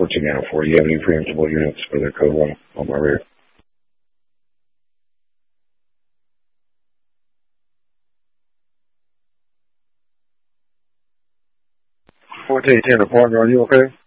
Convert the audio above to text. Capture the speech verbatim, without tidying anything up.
switching out for. You have any preemptible units for the code one on my rear? fourteen ten to partner, are you okay?